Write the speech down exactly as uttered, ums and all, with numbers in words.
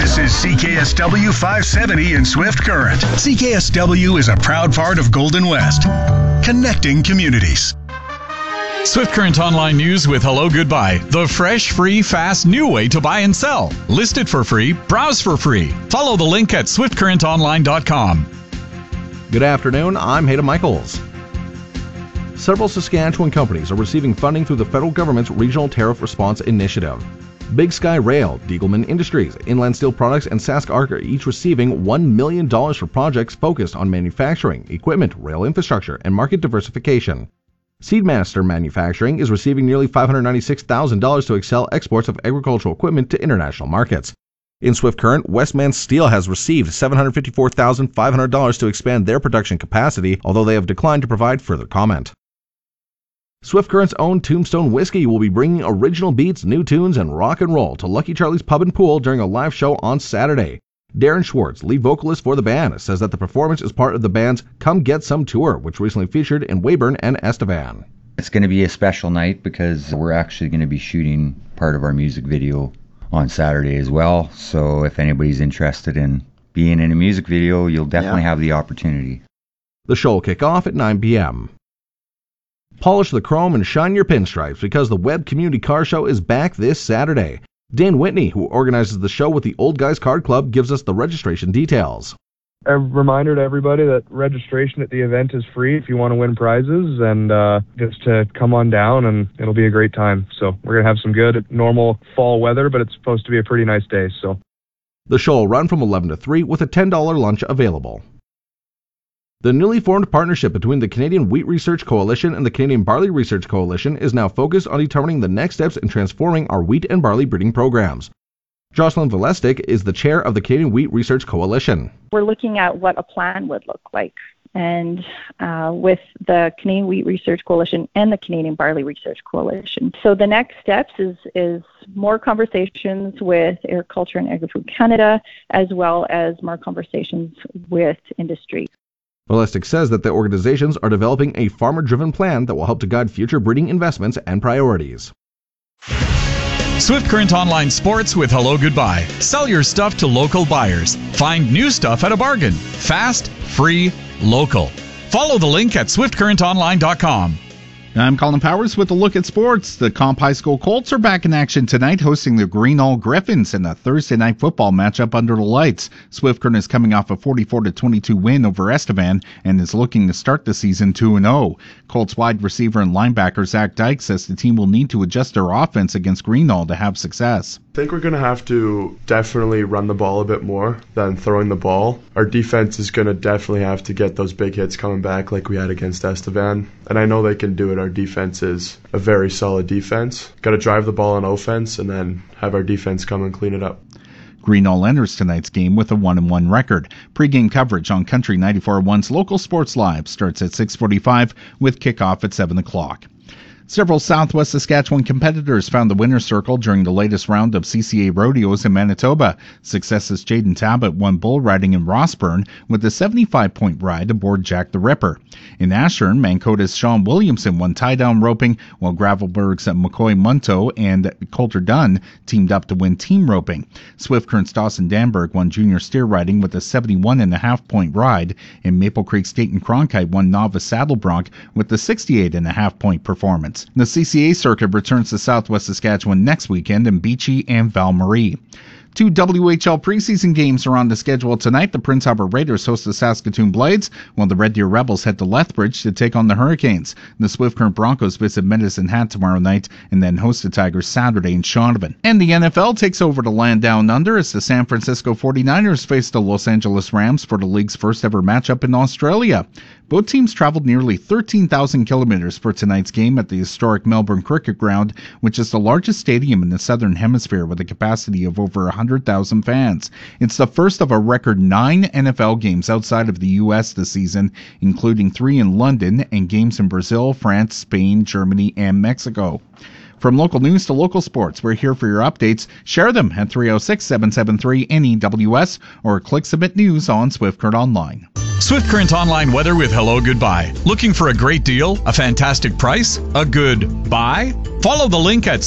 This is C K S W five seventy in Swift Current. C K S W is a proud part of Golden West, connecting communities. Swift Current Online News with Hello Goodbye, the fresh, free, fast, new way to buy and sell. List it for free, browse for free. Follow the link at swift current online dot com. Good afternoon, I'm Hayden Michaels. Several Saskatchewan companies are receiving funding through the federal government's Regional Tariff Response Initiative. Big Sky Rail, Diegelman Industries, Inland Steel Products, and Sask-Arc are each receiving one million dollars for projects focused on manufacturing, equipment, rail infrastructure, and market diversification. Seedmaster Manufacturing is receiving nearly five hundred ninety-six thousand dollars to excel exports of agricultural equipment to international markets. In Swift Current, Westman Steel has received seven hundred fifty-four thousand five hundred dollars to expand their production capacity, although they have declined to provide further comment. Swift Current's own Tombstone Whiskey will be bringing original beats, new tunes, and rock and roll to Lucky Charlie's Pub and Pool during a live show on Saturday. Darren Schwartz, lead vocalist for the band, says that the performance is part of the band's Come Get Some tour, which recently featured in Weyburn and Estevan. It's going to be a special night because we're actually going to be shooting part of our music video on Saturday as well. So if anybody's interested in being in a music video, you'll definitely yeah. have the opportunity. The show will kick off at nine p.m. Polish the chrome and shine your pinstripes because the Webb Community Car Show is back this Saturday. Dan Whitney, who organizes the show with the Old Guys Card Club, gives us the registration details. A reminder to everybody that registration at the event is free if you want to win prizes, and uh, just to come on down and it'll be a great time. So we're going to have some good normal fall weather, but it's supposed to be a pretty nice day. So the show will run from eleven to three with a ten dollars lunch available. The newly formed partnership between the Canadian Wheat Research Coalition and the Canadian Barley Research Coalition is now focused on determining the next steps in transforming our wheat and barley breeding programs. Jocelyn Valestic is the chair of the Canadian Wheat Research Coalition. We're looking at what a plan would look like, and uh, with the Canadian Wheat Research Coalition and the Canadian Barley Research Coalition. So the next steps is, is more conversations with Agriculture and Agri-Food Canada, as well as more conversations with industry. Valestic says that the organizations are developing a farmer-driven plan that will help to guide future breeding investments and priorities. Swift Current Online Sports with Hello Goodbye. Sell your stuff to local buyers. Find new stuff at a bargain. Fast, free, local. Follow the link at swift current online dot com. I'm Colin Powers with a look at sports. The Comp High School Colts are back in action tonight, hosting the Greenall Griffins in a Thursday night football matchup under the lights. Swift Current is coming off a forty-four to twenty-two win over Estevan and is looking to start the season two and oh. Colts wide receiver and linebacker Zach Dyke says the team will need to adjust their offense against Greenall to have success. I think we're going to have to definitely run the ball a bit more than throwing the ball. Our defense is going to definitely have to get those big hits coming back like we had against Estevan. And I know they can do it. Our defense is a very solid defense. Got to drive the ball on offense and then have our defense come and clean it up. Greenall enters tonight's game with a one and one record. Pre-game coverage on Country ninety-four point one's Local Sports Live starts at six forty-five with kickoff at seven o'clock. Several Southwest Saskatchewan competitors found the winner's circle during the latest round of C C A rodeos in Manitoba. Successes Jaden Tabbitt won bull riding in Rossburn with a seventy-five point ride aboard Jack the Ripper. In Ashern, Mancota's Sean Williamson won tie-down roping, while Gravelberg's McCoy Munto and Coulter Dunn teamed up to win team roping. Swift Current's Dawson Danberg won junior steer riding with a seventy-one point five point ride, and Maple Creek's Dayton Cronkite won novice saddle bronc with a sixty-eight point five point performance. The C C A circuit returns to Southwest Saskatchewan next weekend in Beachy and Val-Marie. Two W H L preseason games are on the schedule tonight. The Prince Albert Raiders host the Saskatoon Blades, while the Red Deer Rebels head to Lethbridge to take on the Hurricanes. The Swift Current Broncos visit Medicine Hat tomorrow night and then host the Tigers Saturday in Shaunavon. And the N F L takes over the land down under as the San Francisco forty-niners face the Los Angeles Rams for the league's first ever matchup in Australia. Both teams traveled nearly thirteen thousand kilometers for tonight's game at the historic Melbourne Cricket Ground, which is the largest stadium in the Southern Hemisphere with a capacity of over one hundred thousand fans. It's the first of a record nine N F L games outside of the U S this season, including three in London and games in Brazil, France, Spain, Germany, and Mexico. From local news to local sports, we're here for your updates. Share them at three oh six, seven seven three, N E W S or click Submit News on Swift Current Online. Swift Current Online weather with Hello Goodbye. Looking for a great deal, a fantastic price, a good buy? Follow the link at